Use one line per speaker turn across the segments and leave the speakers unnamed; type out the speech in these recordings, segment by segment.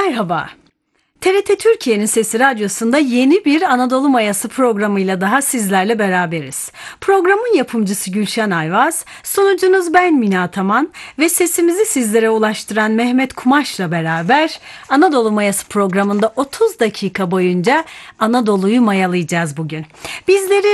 Merhaba. TRT Türkiye'nin Sesi Radyosu'nda yeni bir Anadolu Mayası programıyla daha sizlerle beraberiz. Programın yapımcısı Gülşen Ayvaz, sunucunuz ben Mina Ataman ve sesimizi sizlere ulaştıran Mehmet Kumaş'la beraber Anadolu Mayası programında 30 dakika boyunca Anadolu'yu mayalayacağız bugün. Bizleri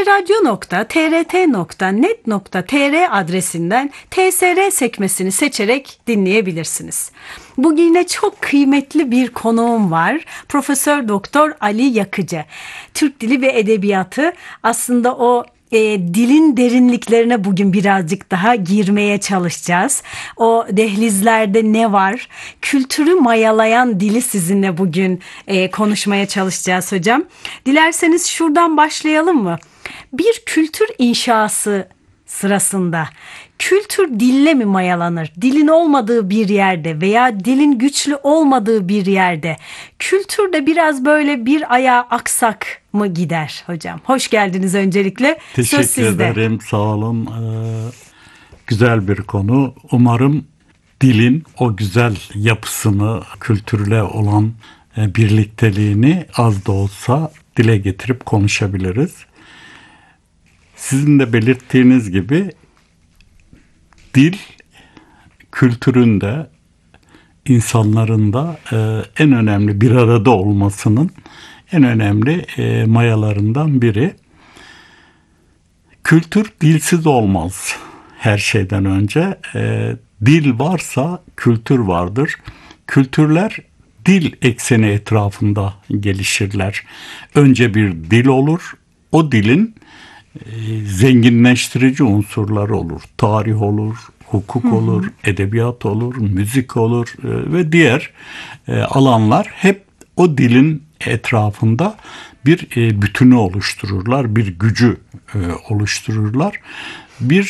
radyo.trt.net.tr adresinden TSR sekmesini seçerek dinleyebilirsiniz. Bugün yine çok kıymetli bir konuğum var. Profesör Doktor Ali Yakıcı. Türk Dili ve Edebiyatı aslında o dilin derinliklerine bugün birazcık daha girmeye çalışacağız. O dehlizlerde ne var? Kültürü mayalayan dili sizinle bugün konuşmaya çalışacağız hocam. Dilerseniz şuradan başlayalım mı? Bir kültür inşası sırasında kültür dille mi mayalanır? Dilin olmadığı bir yerde veya dilin güçlü olmadığı bir yerde kültür de biraz böyle bir ayağa aksak mı gider hocam? Hoş geldiniz öncelikle.
Teşekkür ederim. Sağ olun. Güzel bir konu. Umarım dilin o güzel yapısını, kültürle olan birlikteliğini az da olsa dile getirip konuşabiliriz. Sizin de belirttiğiniz gibi dil kültürün de insanların da en önemli bir arada olmasının en önemli mayalarından biri. Kültür dilsiz olmaz her şeyden önce. Dil varsa kültür vardır. Kültürler dil ekseni etrafında gelişirler. Önce bir dil olur. O dilin zenginleştirici unsurları olur. Tarih olur, hukuk olur, edebiyat olur, müzik olur ve diğer alanlar hep o dilin etrafında bir bütünü oluştururlar, bir gücü oluştururlar. Bir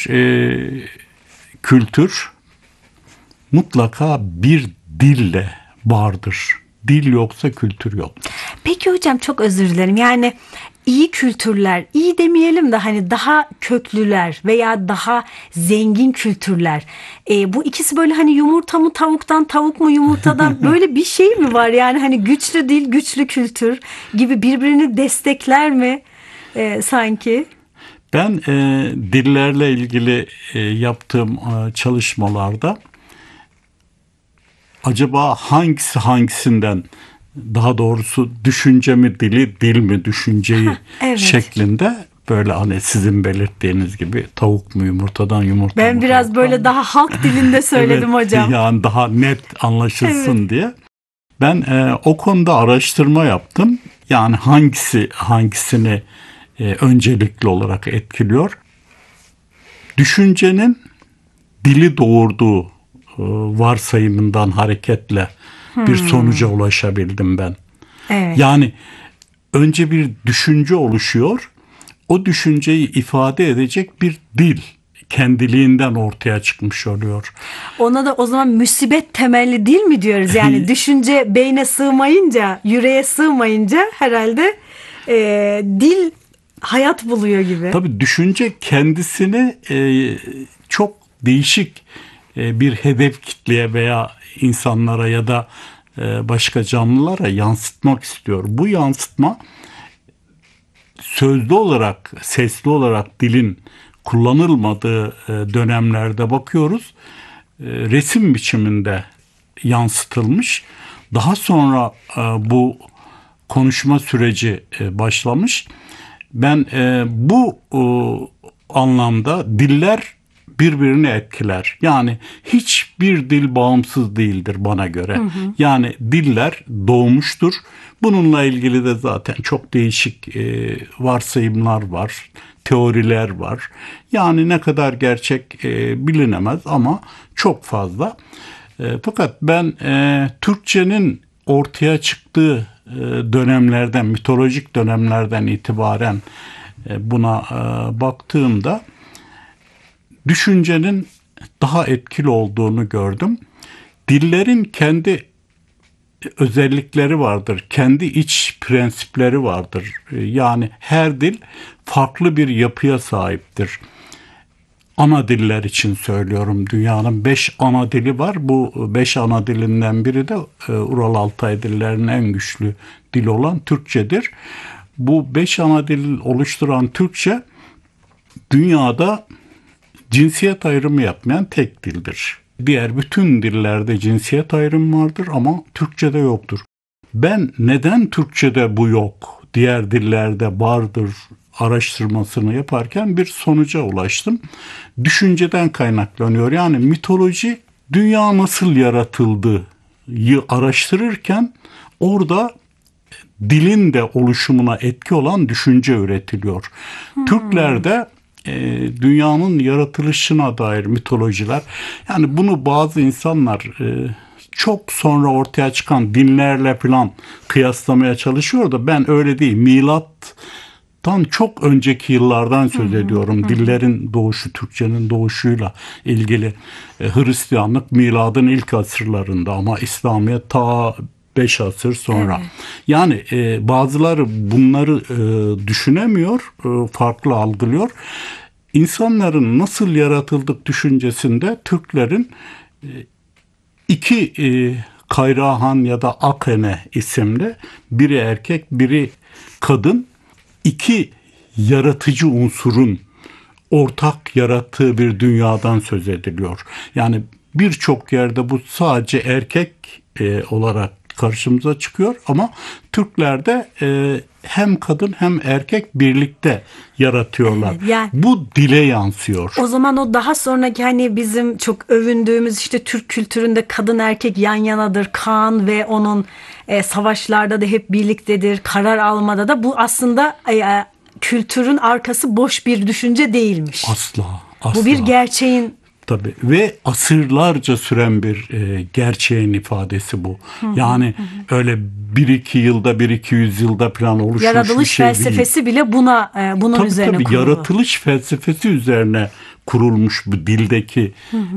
kültür mutlaka bir dille vardır. Dil yoksa kültür yoktur.
Peki hocam, çok özür dilerim. Yani iyi kültürler, iyi demeyelim de hani daha köklüler veya daha zengin kültürler. Bu ikisi böyle hani yumurta mı tavuktan, tavuk mu yumurtadan, böyle bir şey mi var? Yani hani güçlü dil, güçlü kültür gibi birbirini destekler mi sanki?
Ben dillerle ilgili yaptığım çalışmalarda acaba hangisi hangisinden, daha doğrusu düşünce mi dili, dil mi düşünceyi evet, şeklinde böyle hani sizin belirttiğiniz gibi tavuk mu yumurtadan, yumurta
ben
mı? Ben
biraz böyle daha halk dilinde söyledim evet, hocam.
Yani daha net anlaşılsın evet, diye. Ben o konuda araştırma yaptım. Yani hangisini öncelikli olarak etkiliyor? Düşüncenin dili doğurduğu varsayımından hareketle bir sonuca ulaşabildim ben.
Evet.
Yani önce bir düşünce oluşuyor. O düşünceyi ifade edecek bir dil kendiliğinden ortaya çıkmış oluyor.
Ona da o zaman müsibet temelli dil mi diyoruz? Yani düşünce beyne sığmayınca, yüreğe sığmayınca herhalde dil hayat buluyor gibi.
Tabii düşünce kendisini çok değişik bir hedef kitleye veya insanlara ya da başka canlılara yansıtmak istiyor. Bu yansıtma sözlü olarak, sesli olarak dilin kullanılmadığı dönemlerde bakıyoruz. Resim biçiminde yansıtılmış. Daha sonra bu konuşma süreci başlamış. Ben bu anlamda diller birbirini etkiler. Yani hiçbir dil bağımsız değildir bana göre. Yani diller doğmuştur. Bununla ilgili de zaten çok değişik varsayımlar var, teoriler var. Yani ne kadar gerçek bilinemez ama çok fazla. Fakat ben Türkçenin ortaya çıktığı dönemlerden, mitolojik dönemlerden itibaren buna baktığımda düşüncenin daha etkili olduğunu gördüm. Dillerin kendi özellikleri vardır. Kendi iç prensipleri vardır. Yani her dil farklı bir yapıya sahiptir. ana diller için söylüyorum. Dünyanın 5 ana dili var. Bu 5 ana dilinden biri de Ural Altay dillerinin en güçlü dili olan Türkçedir. Bu 5 ana dil oluşturan Türkçe dünyada cinsiyet ayrımı yapmayan tek dildir. Diğer bütün dillerde cinsiyet ayrımı vardır ama Türkçe'de yoktur. Ben neden Türkçe'de bu yok, diğer dillerde vardır araştırmasını yaparken bir sonuca ulaştım. Düşünceden kaynaklanıyor. Yani mitoloji, dünya nasıl yaratıldığı araştırırken orada dilin de oluşumuna etki olan düşünce üretiliyor. Türklerde dünyanın yaratılışına dair mitolojiler, yani bunu bazı insanlar çok sonra ortaya çıkan dinlerle falan kıyaslamaya çalışıyor da ben öyle değil. Milattan çok önceki yıllardan söz ediyorum. Dillerin doğuşu, Türkçenin doğuşuyla ilgili. Hristiyanlık miladın ilk asırlarında ama İslamiyet ta 5 asır sonra. Evet. Yani bazıları bunları düşünemiyor, farklı algılıyor. İnsanların nasıl yaratıldık düşüncesinde Türklerin iki Kayrahan ya da Akene isimli, biri erkek biri kadın, iki yaratıcı unsurun ortak yarattığı bir dünyadan söz ediliyor. Yani birçok yerde bu sadece erkek olarak karşımıza çıkıyor ama Türklerde hem kadın hem erkek birlikte yaratıyorlar. Evet, yani bu dile yansıyor.
O zaman o daha sonraki hani bizim çok övündüğümüz işte Türk kültüründe kadın erkek yan yanadır. Kaan ve onun savaşlarda da hep birliktedir. Karar almada da bu aslında kültürün arkası boş bir düşünce değilmiş.
Asla.
Bu bir gerçeğin.
Tabii ve asırlarca süren bir gerçeğin ifadesi bu. Yani öyle 1-2 yılda, 1-200 yılda falan oluşmuş
yaratılış
bir şey değil.
Yaratılış felsefesi bile bunun üzerine kurulu.
Yaratılış felsefesi üzerine kurulmuş bu dildeki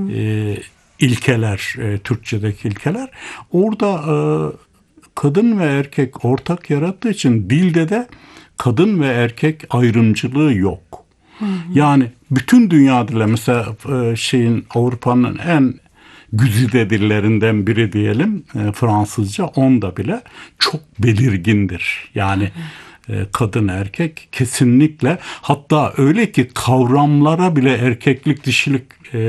ilkeler, Türkçedeki ilkeler. Orada kadın ve erkek ortak yarattığı için dilde de kadın ve erkek ayrımcılığı yok. Yani bütün dünya dili, mesela Avrupa'nın en güzide dillerinden biri diyelim, Fransızca, onda bile çok belirgindir. Yani kadın erkek kesinlikle, hatta öyle ki kavramlara bile erkeklik dişilik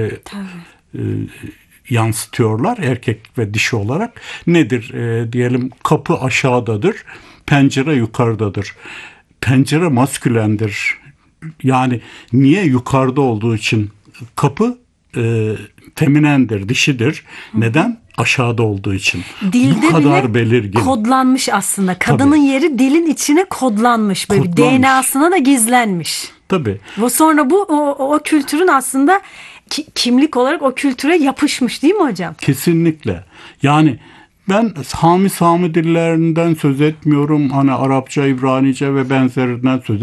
yansıtıyorlar, erkek ve dişi olarak. Nedir diyelim, kapı aşağıdadır, pencere yukarıdadır. Pencere maskülendir. Yani niye? Yukarıda olduğu için. Kapı feminendir, dişidir. Neden? Aşağıda olduğu için.
Dilde
bu kadar
bile
belirgin.
Kodlanmış aslında. Kadının yeri dilin içine kodlanmış. Böyle DNA'sına da gizlenmiş.
Tabii.
Ve sonra bu o kültürün aslında kimlik olarak o kültüre yapışmış, değil mi hocam?
Kesinlikle. Yani ben Sami dillerinden söz etmiyorum. Hani Arapça, İbranice ve benzerinden söz